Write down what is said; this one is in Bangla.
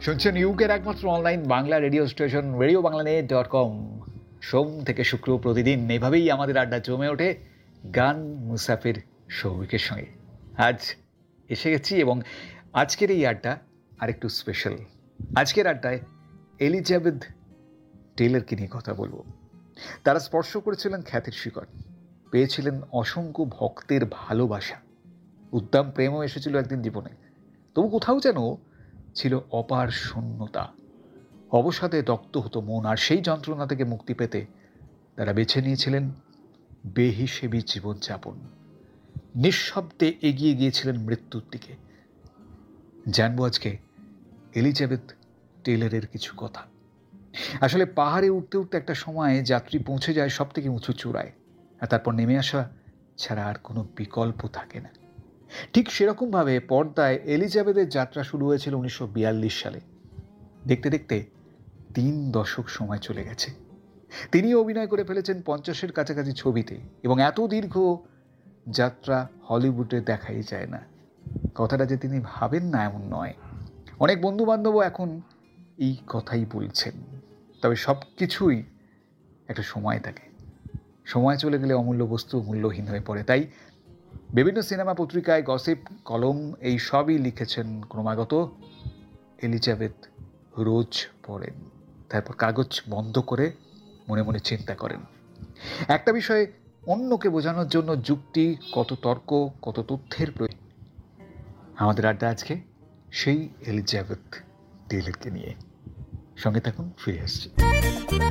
শুনছেন ইউকের একমাত্র online Bangla radio station RadioBanglaNet.com। সোম থেকে শুক্র প্রতিদিন এভাবেই আমাদের আড্ডা জমে ওঠে গান মুসাফির সৌভিকের সঙ্গে। আজ এসে গেছি এবং আজকের এই আড্ডা আরেকটু স্পেশাল। আজকের আড্ডায় এলিজাবেথ টেলরকে নিয়ে কথা বলবো। তারা স্পর্শ করেছিলেন খ্যাতির শিখর, পেয়েছিলেন অসংখ্য ভক্তের ভালোবাসা, উদ্দাম প্রেমও এসেছিল একদিন জীবনে। তবু কোথাও যেন ছিল অপার শূন্যতা, অবসাদে দগ্ধ হতো মন। আর সেই যন্ত্রণা থেকে মুক্তি পেতে তারা বেছে নিয়েছিলেন বেহিসেবী জীবনযাপন, নিঃশব্দে এগিয়ে গিয়েছিলেন মৃত্যুর দিকে। জানবো আজকে এলিজাবেথ টেলরের কিছু কথা। আসলে পাহাড়ে উঠতে উঠতে একটা সময়ে যাত্রী পৌঁছে যায় সব থেকে উঁচু চূড়ায়, আর তারপর নেমে আসা ছাড়া আর কোনো বিকল্প থাকে না। ঠিক সেরকমভাবে পর্দায় এলিজাবেথের যাত্রা শুরু হয়েছিল 1942 সালে। দেখতে দেখতে 3 দশক সময় চলে গেছে। তিনি অভিনয় করে ফেলেছেন 50-এর কাছাকাছি ছবিতে, এবং এত দীর্ঘ যাত্রা হলিউডে দেখাই যায় না। কথাটা যে তিনি ভাবেন না এমন নয়। অনেক বন্ধু বান্ধবও এখন এই কথাই বলছেন। তবে সব কিছুই একটা সময় থাকে, সময় চলে গেলে অমূল্য বস্তু মূল্যহীন হয়ে পড়ে। তাই বিভিন্ন সিনেমা, পত্রিকায়, গসিপ কলম এই সবই লিখেছেন ক্রমাগত এলিজাবেথ রোজ পড়েন, তারপর কাগজ বন্ধ করে মনে মনে চিন্তা করেন। একটা বিষয়ে অন্যকে বোঝানোর জন্য যুক্তি, কত তর্ক, কত তথ্যের প্রয়োজন। আমাদের আড্ডা আজকে সেই এলিজাবেথ টেলরকে নিয়ে। সঙ্গে থাকুন, ফিরে আসছি।